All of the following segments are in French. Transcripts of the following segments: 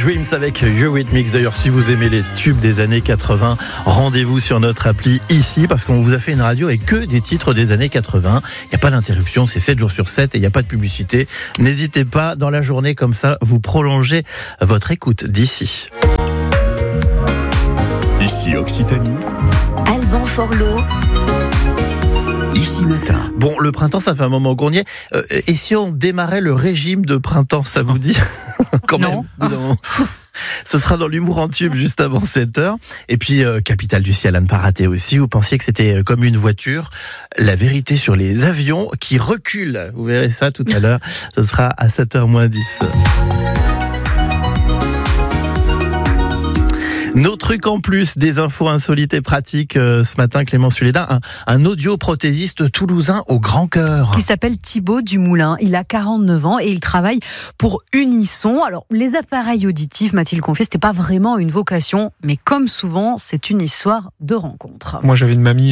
Dreams avec Eurythmics. D'ailleurs, si vous aimez les tubes des années 80, rendez-vous sur notre appli ici, parce qu'on vous a fait une radio avec que des titres des années 80. Il n'y a pas d'interruption, c'est 7 jours sur 7 et il n'y a pas de publicité. N'hésitez pas, dans la journée comme ça, vous prolongez votre écoute d'ici. Ici Occitanie. Alban Forlot. Ici Matin. Bon, le printemps, ça fait un moment gournier. Et si on démarrait le régime de printemps, ça vous dit? Quand Non. même. Ce sera dans l'humour en tube juste avant 7h. Et puis, Capitale du ciel à ne pas rater aussi. Vous pensiez que c'était comme une voiture. La vérité sur les avions qui reculent. Vous verrez ça tout à l'heure. Ce sera à 7h-10. Nos trucs en plus, des infos insolites et pratiques ce matin, Clément Sulédin, un audioprothésiste toulousain au grand cœur. Qui s'appelle Thibaut Dumoulin. Il a 49 ans et il travaille pour Unisson. Alors, les appareils auditifs, m'a-t-il confié, c'était pas vraiment une vocation, mais comme souvent, c'est une histoire de rencontre. Moi, j'avais une mamie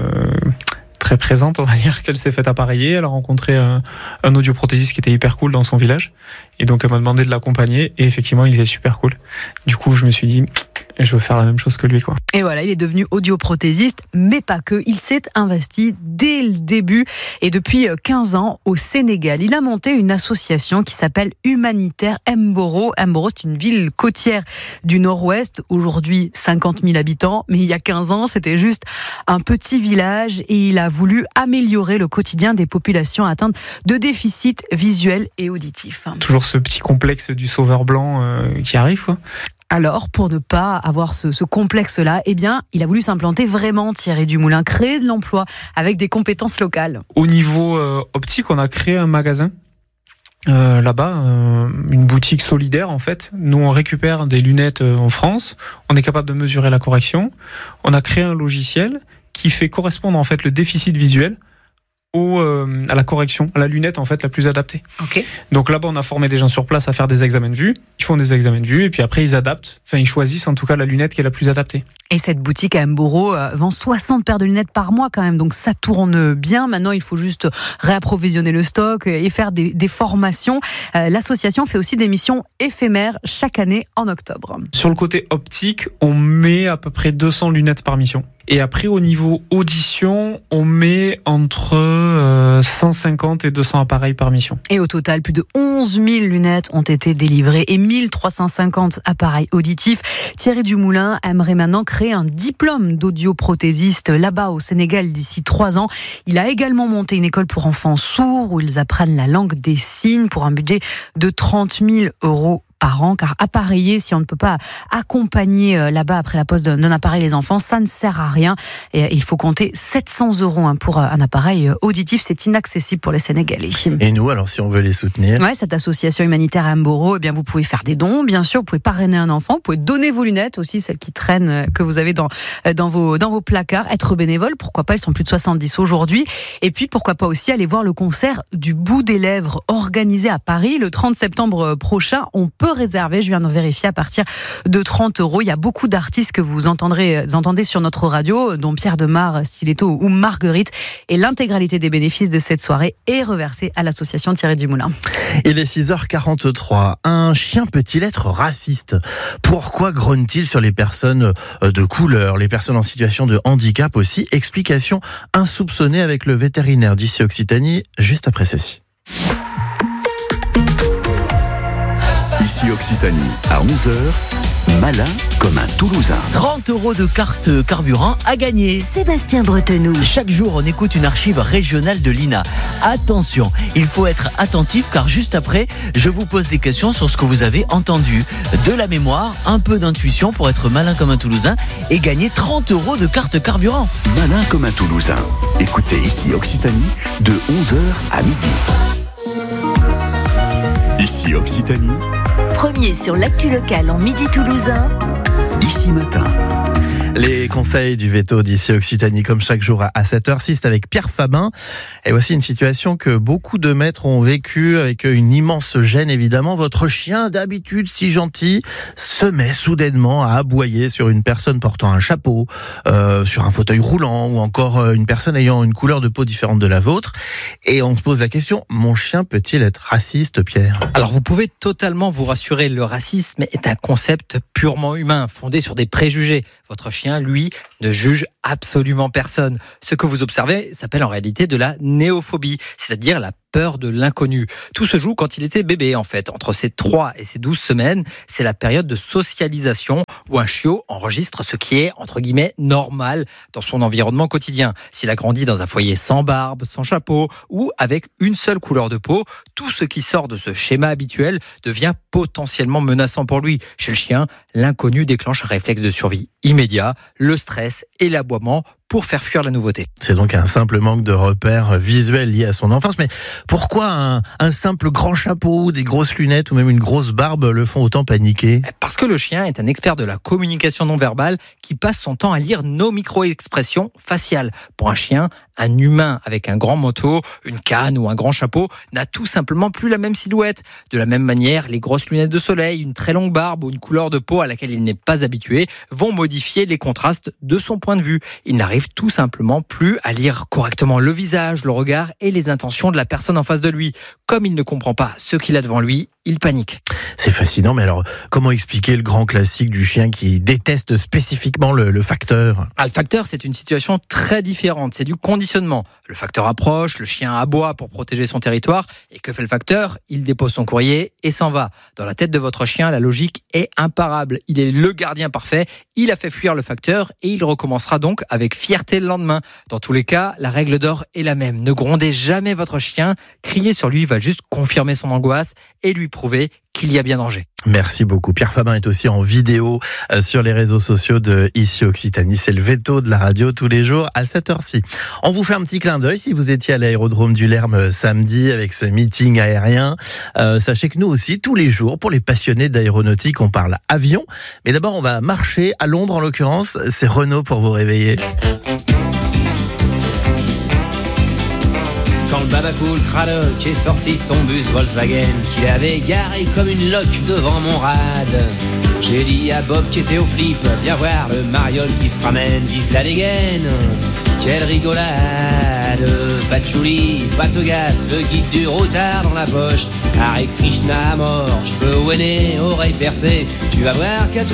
très présente, on va dire, qu'elle s'est faite appareiller. Elle a rencontré un audioprothésiste qui était hyper cool dans son village. Et donc, elle m'a demandé de l'accompagner. Et effectivement, il était super cool. Du coup, je me suis dit, je veux faire la même chose que lui, quoi. Et voilà, il est devenu audioprothésiste, mais pas que. Il s'est investi dès le début et depuis 15 ans au Sénégal. Il a monté une association qui s'appelle Humanitaire Mboro. Mboro, c'est une ville côtière du nord-ouest. Aujourd'hui, 50 000 habitants. Mais il y a 15 ans, c'était juste un petit village et il a voulu améliorer le quotidien des populations atteintes de déficits visuels et auditifs. Toujours ce petit complexe du sauveur blanc qui arrive, quoi. Alors, pour ne pas avoir ce complexe-là, eh bien, il a voulu s'implanter vraiment, Thierry Dumoulin, créer de l'emploi avec des compétences locales. Au niveau optique, on a créé un magasin. Là-bas, une boutique solidaire en fait. Nous, on récupère des lunettes en France. On est capable de mesurer la correction. On a créé un logiciel qui fait correspondre en fait le déficit visuel à la correction, à la lunette en fait la plus adaptée. Okay. Donc là-bas, on a formé des gens sur place à faire des examens de vue. Ils font des examens de vue et puis après ils adaptent. Enfin, ils choisissent en tout cas la lunette qui est la plus adaptée. Et cette boutique à Mboro vend 60 paires de lunettes par mois quand même, donc ça tourne bien. Maintenant, il faut juste réapprovisionner le stock et faire des formations. L'association fait aussi des missions éphémères chaque année en octobre. Sur le côté optique, on met à peu près 200 lunettes par mission. Et après, au niveau audition, on met entre 150 et 200 appareils par mission. Et au total, plus de 11 000 lunettes ont été délivrées et 1350 appareils auditifs. Thierry Dumoulin aimerait maintenant créer un diplôme d'audioprothésiste là-bas au Sénégal d'ici 3 ans. Il a également monté une école pour enfants sourds où ils apprennent la langue des signes pour un budget de 30 000 € par an, car appareiller, si on ne peut pas accompagner là-bas après la pose d'un appareil les enfants, ça ne sert à rien. Et il faut compter 700 € pour un appareil auditif. C'est inaccessible pour les Sénégalais. Et nous, alors, si on veut les soutenir? Ouais, cette association humanitaire à Mboro, eh bien, vous pouvez faire des dons, bien sûr. Vous pouvez parrainer un enfant. Vous pouvez donner vos lunettes aussi, celles qui traînent, que vous avez dans vos placards. Être bénévole, pourquoi pas? Ils sont plus de 70 aujourd'hui. Et puis, pourquoi pas aussi aller voir le concert du bout des lèvres organisé à Paris le 30 septembre prochain. On peut réservé, je viens de vérifier, à partir de 30 €. Il y a beaucoup d'artistes que vous entendez sur notre radio, dont Pierre Demar, Stiletto ou Marguerite. Et l'intégralité des bénéfices de cette soirée est reversée à l'association Thierry Dumoulin. Il est 6h43. Un chien peut-il être raciste? Pourquoi grogne-t-il sur les personnes de couleur, les personnes en situation de handicap aussi? Explication insoupçonnée avec le vétérinaire d'ici Occitanie, juste après ceci. Ici Occitanie, à 11h, malin comme un Toulousain. 30 € de carte carburant à gagner. Sébastien Bretenoux. Chaque jour, on écoute une archive régionale de l'INA. Attention, il faut être attentif car juste après, je vous pose des questions sur ce que vous avez entendu. De la mémoire, un peu d'intuition pour être malin comme un Toulousain et gagner 30 € de carte carburant. Malin comme un Toulousain. Écoutez Ici Occitanie, de 11h à midi. Ici Occitanie. Premier sur l'actu locale en midi toulousain. Ici Matin. Les conseils du veto d'ici Occitanie, comme chaque jour à 7h06, c'est avec Pierre Fabin. Et voici une situation que beaucoup de maîtres ont vécue avec une immense gêne, évidemment. Votre chien, d'habitude si gentil, se met soudainement à aboyer sur une personne portant un chapeau, sur un fauteuil roulant, ou encore une personne ayant une couleur de peau différente de la vôtre. Et on se pose la question, mon chien peut-il être raciste, Pierre ? Alors vous pouvez totalement vous rassurer, le racisme est un concept purement humain, fondé sur des préjugés. Votre chien, lui, ne juge absolument personne. Ce que vous observez s'appelle en réalité de la néophobie, c'est-à-dire la peur de l'inconnu. Tout se joue quand il était bébé, en fait. Entre ses 3 et ses 12 semaines, c'est la période de socialisation où un chiot enregistre ce qui est, entre guillemets, normal dans son environnement quotidien. S'il a grandi dans un foyer sans barbe, sans chapeau ou avec une seule couleur de peau, tout ce qui sort de ce schéma habituel devient potentiellement menaçant pour lui. Chez le chien, l'inconnu déclenche un réflexe de survie immédiat, le stress et l'aboiement pour faire fuir la nouveauté. C'est donc un simple manque de repères visuels lié à son enfance. Mais pourquoi un simple grand chapeau, des grosses lunettes ou même une grosse barbe le font autant paniquer ? Parce que le chien est un expert de la communication non verbale qui passe son temps à lire nos micro-expressions faciales. Pour un chien, un humain avec un grand manteau, une canne ou un grand chapeau n'a tout simplement plus la même silhouette. De la même manière, les grosses lunettes de soleil, une très longue barbe ou une couleur de peau à laquelle il n'est pas habitué vont modifier les contrastes de son point de vue. Il n'arrive tout simplement plus à lire correctement le visage, le regard et les intentions de la personne en face de lui. Comme il ne comprend pas ce qu'il a devant lui, il panique. C'est fascinant, mais alors comment expliquer le grand classique du chien qui déteste spécifiquement le facteur ? Le facteur, c'est une situation très différente, c'est du conditionnement. Le facteur approche, le chien aboie pour protéger son territoire, et que fait le facteur ? Il dépose son courrier et s'en va. Dans la tête de votre chien, la logique est imparable. Il est le gardien parfait, il a fait fuir le facteur et il recommencera donc avec fierté le lendemain. Dans tous les cas, la règle d'or est la même. Ne grondez jamais votre chien, crier sur lui va juste confirmer son angoisse et lui prouver qu'il y a bien danger. Merci beaucoup. Pierre Fabin est aussi en vidéo sur les réseaux sociaux de Ici Occitanie. C'est le veto de la radio tous les jours à 7h06. On vous fait un petit clin d'œil si vous étiez à l'aérodrome du Lerme samedi avec ce meeting aérien. Sachez que nous aussi, tous les jours, pour les passionnés d'aéronautique, on parle avion. Mais d'abord, on va marcher à Londres en l'occurrence. C'est Renaud pour vous réveiller. Quand le babacool Cradock est sorti de son bus Volkswagen qu'il avait garé comme une loque devant mon rad, j'ai dit à Bob qui était au flip, viens voir le mariole qui se ramène, vise la dégaine. Quelle rigolade, patchouli, patogas, le guide du routard dans la poche, Hare Krishna à mort, je peux ouéner, oreille percée, tu vas voir qu'à tout